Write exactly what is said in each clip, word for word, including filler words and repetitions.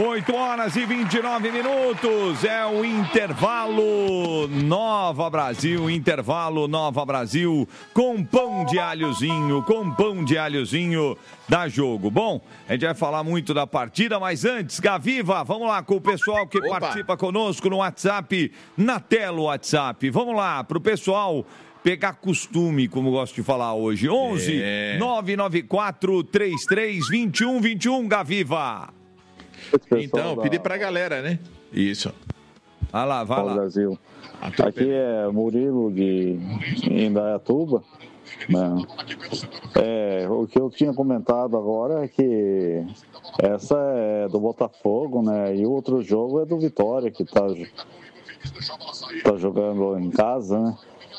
oito horas e vinte e nove minutos, é o intervalo Nova Brasil, intervalo Nova Brasil, com pão de alhozinho, com pão de alhozinho da Jogo. Bom, a gente vai falar muito da partida, mas antes, Gaviva, vamos lá com o pessoal que Opa. participa conosco no WhatsApp, na tela o WhatsApp. Vamos lá, pro pessoal pegar costume, como eu gosto de falar hoje. onze é. nove nove quatro três três dois um dois um, Gaviva. Então, pedir pra galera, né? Isso. Vai lá, vai lá. Brasil. Aqui é Murilo de Indaiatuba. Né? É, o que eu tinha comentado agora é que essa é do Botafogo, né? E o outro jogo é do Vitória, que tá, tá jogando em casa, né?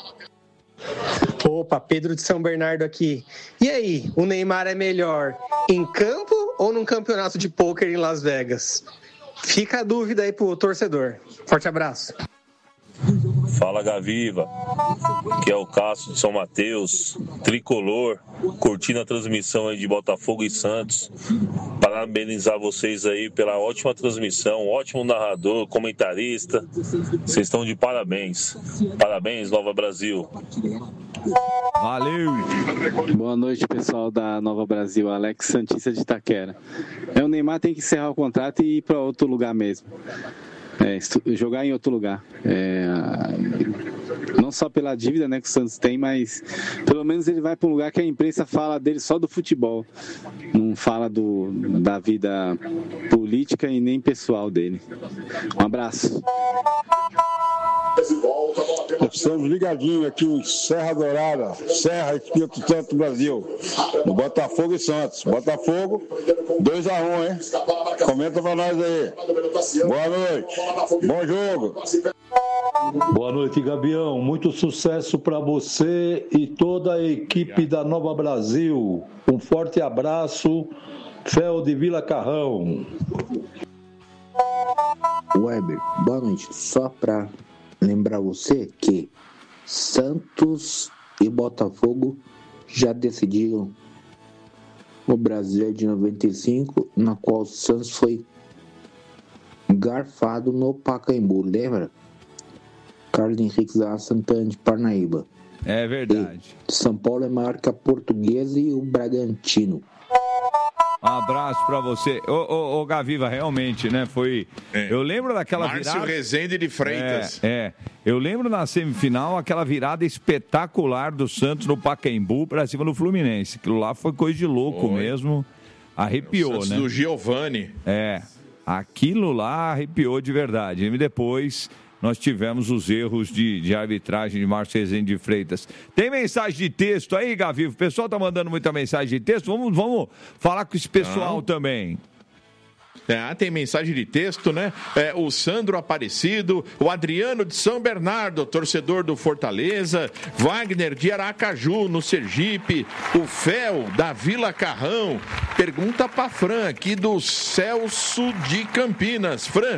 Opa, Pedro de São Bernardo aqui. E aí, o Neymar é melhor em campo ou num campeonato de pôquer em Las Vegas? Fica a dúvida aí pro torcedor. Forte abraço. Fala, Gaviva, que é o Cássio de São Mateus, tricolor, curtindo a transmissão aí de Botafogo e Santos. Parabenizar vocês aí pela ótima transmissão, ótimo narrador, comentarista. Vocês estão de parabéns. Parabéns, Nova Brasil. Valeu. Boa noite, pessoal da Nova Brasil, Alex Santista de Itaquera. É, o Neymar tem que encerrar o contrato e ir para outro lugar mesmo. É, jogar em outro lugar. É, não só pela dívida, né, que o Santos tem, mas pelo menos ele vai para um lugar que a imprensa fala dele só do futebol, não fala do, da vida política e nem pessoal dele. Um abraço. Estamos ligadinhos aqui em Serra Dourada, Serra Espírito Santo, Brasil, no Botafogo e Santos. Botafogo, dois a um, hein? Comenta pra nós aí. Boa noite. Bom jogo. Boa noite, Gabião. Muito sucesso para você e toda a equipe da Nova Brasil. Um forte abraço. Fel de Vila Carrão. Weber, boa noite. Só para lembrar você que Santos e Botafogo já decidiram o Brasileiro de noventa e cinco, na qual o Santos foi garfado no Pacaembu, lembra? Carlos Henrique da Santana de Parnaíba. É verdade. E São Paulo é maior que a Portuguesa e o Bragantino. Um abraço pra você. Ô, ô, ô Gaviva, realmente, né? Foi. É. Eu lembro daquela Márcio virada. Márcio Rezende de Freitas. É, é. Eu lembro na semifinal aquela virada espetacular do Santos no Pacaembu pra cima do Fluminense. Aquilo lá foi coisa de louco foi. mesmo. Arrepiou, o Santos né? do Giovani. É. Aquilo lá arrepiou de verdade. E depois nós tivemos os erros de, de arbitragem de Márcio Rezende de Freitas. Tem mensagem de texto aí, Gavivo? O pessoal tá mandando muita mensagem de texto. Vamos, vamos falar com esse pessoal ah. também. É, tem mensagem de texto, né? É, o Sandro Aparecido, o Adriano de São Bernardo, torcedor do Fortaleza, Wagner de Aracaju, no Sergipe, o Fel da Vila Carrão. Pergunta pra Fran, aqui do Celso de Campinas. Fran,